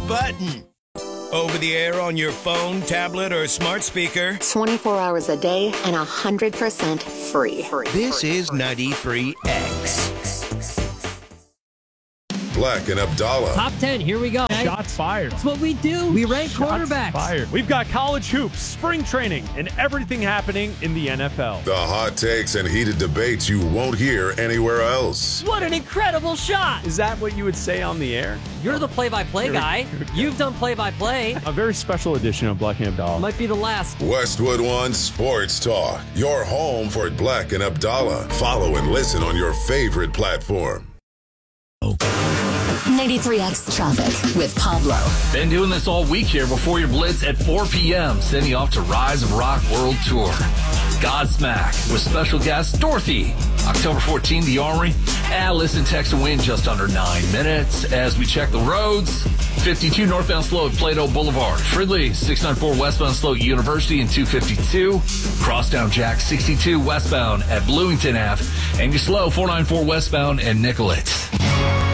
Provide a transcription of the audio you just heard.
button. Over the air on your phone, tablet, or smart speaker. 24 hours a day and 100% free. This is 93X. Black and Abdallah. Top 10, here we go. Shots fired. That's what we do. We rank quarterbacks. Fired. We've got college hoops, spring training, and everything happening in the NFL. The hot takes and heated debates you won't hear anywhere else. What an incredible shot. Is that what you would say on the air? You're the play-by-play guy. You've done play-by-play. A very special edition of Black and Abdallah. Might be the last. Westwood One Sports Talk. Your home for Black and Abdallah. Follow and listen on your favorite platform. 93X Traffic with Pablo. Been doing this all week here before your blitz at 4 p.m. Sending you off to Rise of Rock World Tour. Godsmack with special guest Dorothy. October 14th, the Armory. Listen, text and win just under 9 minutes as we check the roads. 52 northbound slow at Plato Boulevard. Fridley, 694 westbound slow at University and 252. Crosstown Jack, 62 westbound at Bloomington Ave. And you slow 494 westbound and Nicollet.